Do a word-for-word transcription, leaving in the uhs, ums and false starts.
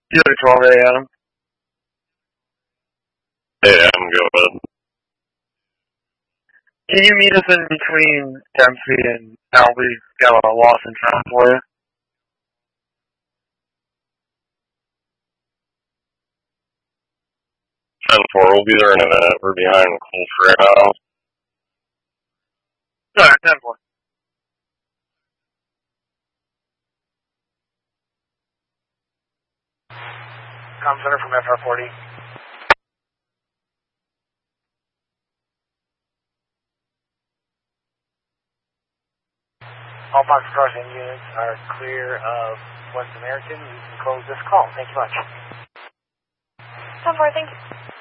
You had a twelve A M. Yeah, I'm good. Can you meet us in between Dempsey and Albee? Got a loss in time for you. ten four, we'll be there in a minute. We're behind Colts right now. Sorry, ten four. Com Center from F R forty. All box crossing units are clear of West American. You can close this call. Thank you much. ten four, thank you.